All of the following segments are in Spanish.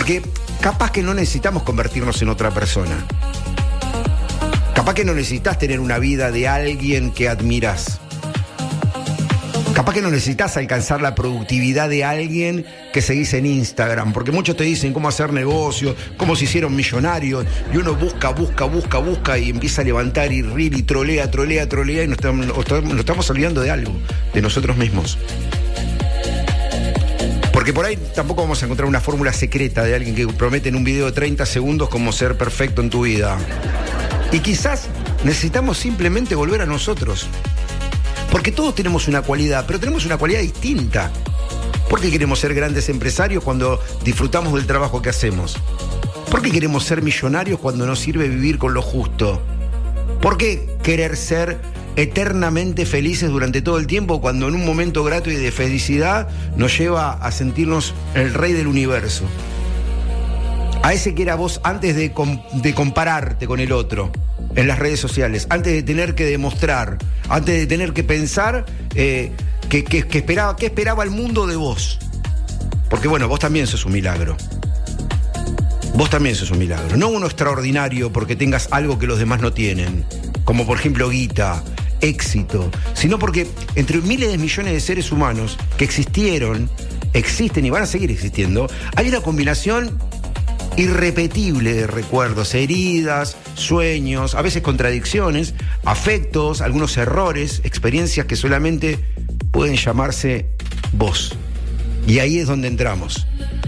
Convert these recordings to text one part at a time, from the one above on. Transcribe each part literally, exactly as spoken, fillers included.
Porque capaz que no necesitamos convertirnos en otra persona. Capaz que no necesitas tener una vida de alguien que admiras. Capaz que no necesitas alcanzar la productividad de alguien que seguís en Instagram, porque muchos te dicen cómo hacer negocios, cómo se hicieron millonarios, y uno busca, busca, busca, busca y empieza a levantar y rir y trolea, trolea, trolea y nos estamos, nos estamos olvidando de algo, de nosotros mismos. Porque por ahí tampoco vamos a encontrar una fórmula secreta de alguien que promete en un video de treinta segundos cómo ser perfecto en tu vida. Y quizás necesitamos simplemente volver a nosotros. Porque todos tenemos una cualidad, pero tenemos una cualidad distinta. ¿Por qué queremos ser grandes empresarios cuando disfrutamos del trabajo que hacemos? ¿Por qué queremos ser millonarios cuando nos sirve vivir con lo justo? ¿Por qué querer ser eternamente felices durante todo el tiempo cuando en un momento grato y de felicidad nos lleva a sentirnos el rey del universo? A ese que era vos antes de, com- de compararte con el otro en las redes sociales, antes de tener que demostrar, antes de tener que pensar eh, que, que, que esperaba, que esperaba el mundo de vos. Porque bueno, vos también sos un milagro. Vos también sos un milagro. No uno extraordinario porque tengas algo que los demás no tienen, como por ejemplo guita, éxito, sino porque entre miles de millones de seres humanos que existieron, existen y van a seguir existiendo, hay una combinación irrepetible de recuerdos, heridas, sueños, a veces contradicciones, afectos, algunos errores, experiencias que solamente pueden llamarse vos. Y ahí es donde entramos.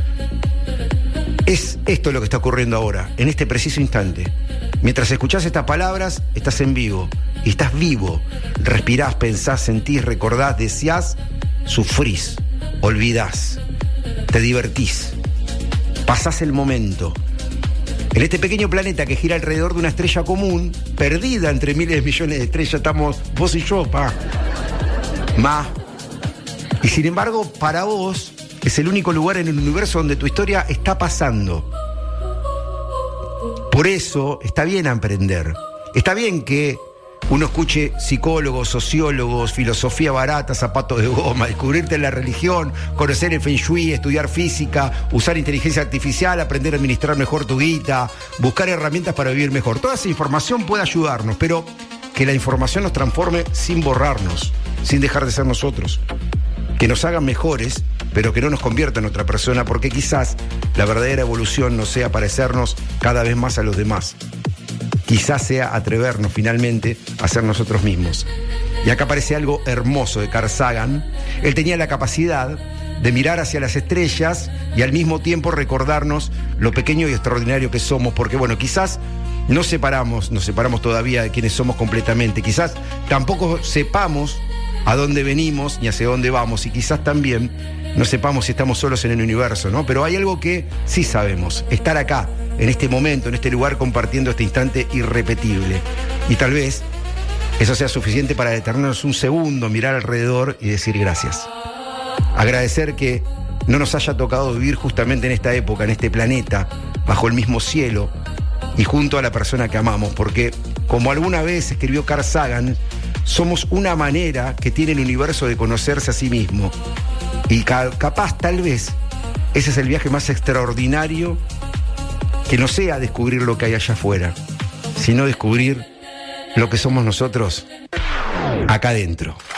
Es esto lo que está ocurriendo ahora, en este preciso instante. Mientras escuchás estas palabras, estás en vivo. Y estás vivo. Respirás, pensás, sentís, recordás, deseás, sufrís, olvidás, te divertís. Pasás el momento. En este pequeño planeta que gira alrededor de una estrella común, perdida entre miles de millones de estrellas, estamos vos y yo, pa. Ma. Y sin embargo, para vos, es el único lugar en el universo donde tu historia está pasando. Por eso, está bien aprender. Está bien que uno escuche psicólogos, sociólogos, filosofía barata, zapatos de goma, descubrirte en la religión, conocer el Feng Shui, estudiar física, usar inteligencia artificial, aprender a administrar mejor tu guita, buscar herramientas para vivir mejor. Toda esa información puede ayudarnos, pero que la información nos transforme sin borrarnos, sin dejar de ser nosotros. Que nos hagan mejores, pero que no nos convierta en otra persona, porque quizás la verdadera evolución no sea parecernos cada vez más a los demás. Quizás sea atrevernos finalmente a ser nosotros mismos. Y acá aparece algo hermoso de Carl Sagan. Él tenía la capacidad de mirar hacia las estrellas y al mismo tiempo recordarnos lo pequeño y extraordinario que somos, porque bueno, quizás no separamos, nos separamos todavía de quienes somos completamente. Quizás tampoco sepamos a dónde venimos ni hacia dónde vamos, y quizás también no sepamos si estamos solos en el universo, ¿no? Pero hay algo que sí sabemos: estar acá, en este momento, en este lugar, compartiendo este instante irrepetible. Y tal vez eso sea suficiente para detenernos un segundo, mirar alrededor y decir gracias. Agradecer que no nos haya tocado vivir justamente en esta época, en este planeta, bajo el mismo cielo y junto a la persona que amamos, porque como alguna vez escribió Carl Sagan, somos una manera que tiene el universo de conocerse a sí mismo. Y ca- capaz, tal vez, ese es el viaje más extraordinario, que no sea descubrir lo que hay allá afuera, sino descubrir lo que somos nosotros acá adentro.